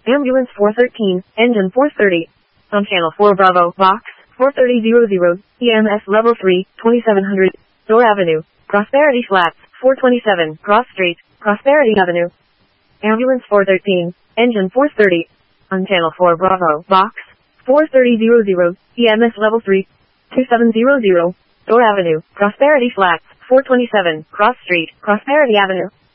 Ambulance 413, engine 430. On channel 4 Bravo, box 43000, EMS level 3, 2700, Door Avenue, Prosperity Flats, 427, Cross Street, Prosperity Avenue. Ambulance 413, engine 430. On channel 4 Bravo, box 43000, EMS level 3, 2700, Door Avenue, Prosperity Flats, 427, Cross Street, Prosperity Avenue.